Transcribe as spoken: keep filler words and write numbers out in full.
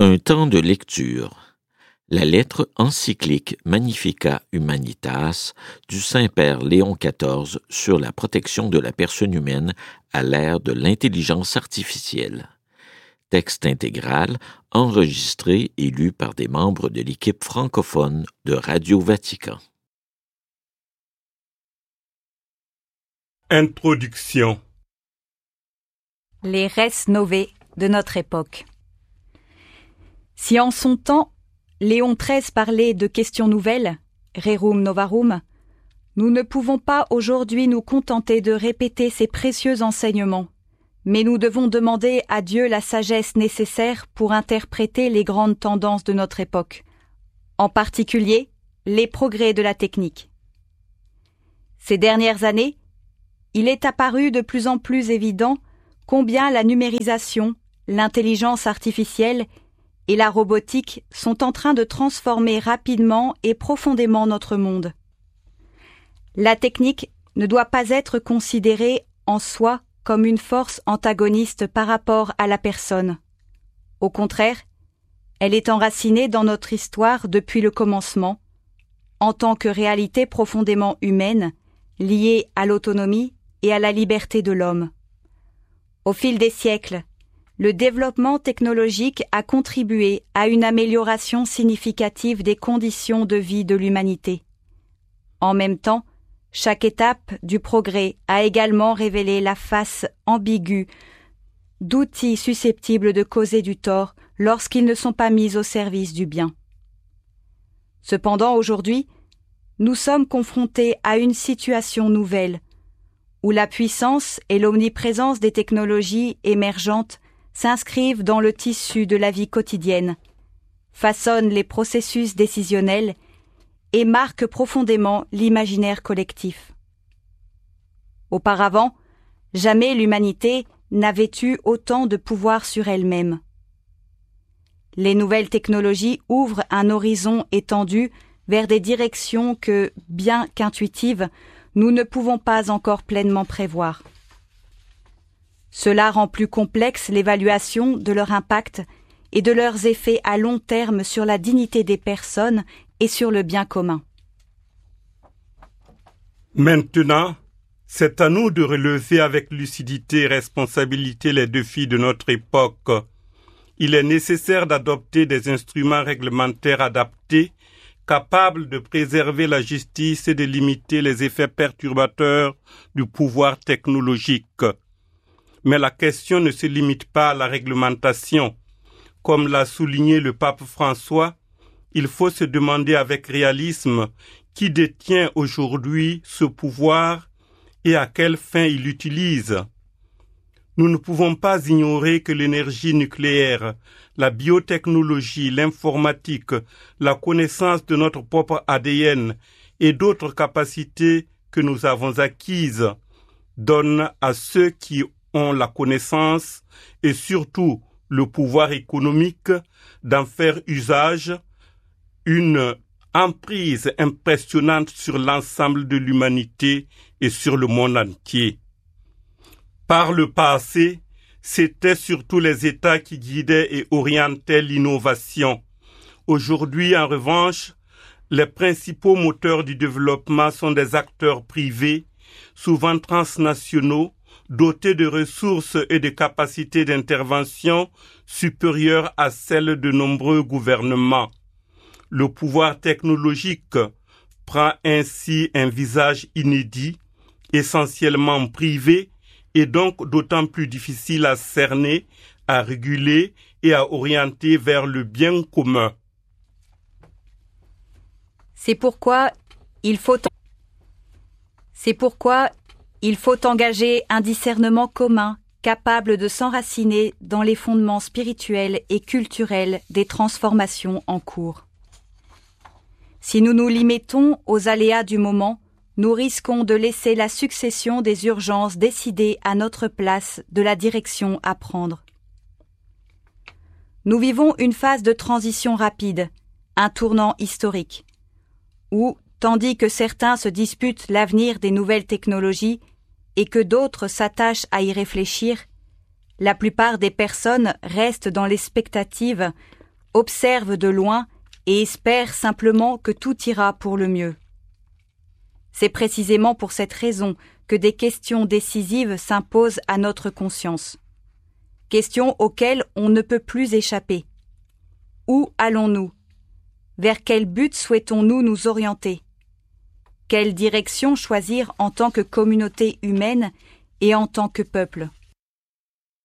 Un temps de lecture. La lettre encyclique Magnificat Humanitas du Saint-Père Léon quatorze sur la protection de la personne humaine à l'ère de l'intelligence artificielle. Texte intégral enregistré et lu par des membres de l'équipe francophone de Radio Vatican. Introduction. Les res novae de notre époque. Si en son temps, Léon treize parlait de questions nouvelles, rerum novarum, nous ne pouvons pas aujourd'hui nous contenter de répéter ces précieux enseignements, mais nous devons demander à Dieu la sagesse nécessaire pour interpréter les grandes tendances de notre époque, en particulier les progrès de la technique. Ces dernières années, il est apparu de plus en plus évident combien la numérisation, l'intelligence artificielle et la robotique sont en train de transformer rapidement et profondément notre monde. La technique ne doit pas être considérée en soi comme une force antagoniste par rapport à la personne. Au contraire, elle est enracinée dans notre histoire depuis le commencement, en tant que réalité profondément humaine, liée à l'autonomie et à la liberté de l'homme. Au fil des siècles, le développement technologique a contribué à une amélioration significative des conditions de vie de l'humanité. En même temps, chaque étape du progrès a également révélé la face ambiguë d'outils susceptibles de causer du tort lorsqu'ils ne sont pas mis au service du bien. Cependant, aujourd'hui, nous sommes confrontés à une situation nouvelle, où la puissance et l'omniprésence des technologies émergentes s'inscrivent dans le tissu de la vie quotidienne, façonnent les processus décisionnels et marquent profondément l'imaginaire collectif. Auparavant, jamais l'humanité n'avait eu autant de pouvoir sur elle-même. Les nouvelles technologies ouvrent un horizon étendu vers des directions que, bien qu'intuitives, nous ne pouvons pas encore pleinement prévoir. Cela rend plus complexe l'évaluation de leur impact et de leurs effets à long terme sur la dignité des personnes et sur le bien commun. Maintenant, c'est à nous de relever avec lucidité et responsabilité les défis de notre époque. Il est nécessaire d'adopter des instruments réglementaires adaptés, capables de préserver la justice et de limiter les effets perturbateurs du pouvoir technologique. Mais la question ne se limite pas à la réglementation. Comme l'a souligné le pape François, il faut se demander avec réalisme qui détient aujourd'hui ce pouvoir et à quelle fin il l'utilise. Nous ne pouvons pas ignorer que l'énergie nucléaire, la biotechnologie, l'informatique, la connaissance de notre propre A D N et d'autres capacités que nous avons acquises donnent à ceux qui ont la connaissance et surtout le pouvoir économique d'en faire usage une emprise impressionnante sur l'ensemble de l'humanité et sur le monde entier. Par le passé, c'était surtout les États qui guidaient et orientaient l'innovation. Aujourd'hui, en revanche, les principaux moteurs du développement sont des acteurs privés, souvent transnationaux, dotés de ressources et de capacités d'intervention supérieures à celles de nombreux gouvernements. Le pouvoir technologique prend ainsi un visage inédit, essentiellement privé, et donc d'autant plus difficile à cerner, à réguler et à orienter vers le bien commun. C'est pourquoi il faut C'est pourquoi il faut engager un discernement commun capable de s'enraciner dans les fondements spirituels et culturels des transformations en cours. Si nous nous limitons aux aléas du moment, nous risquons de laisser la succession des urgences décider à notre place de la direction à prendre. Nous vivons une phase de transition rapide, un tournant historique, où, tandis que certains se disputent l'avenir des nouvelles technologies et que d'autres s'attachent à y réfléchir, la plupart des personnes restent dans l'expectative observe de loin et espère simplement que tout ira pour le mieux. C'est précisément pour cette raison que des questions décisives s'imposent à notre conscience. Questions auxquelles on ne peut plus échapper. Où allons-nous? Vers quel but souhaitons-nous nous orienter? Quelle direction choisir en tant que communauté humaine et en tant que peuple?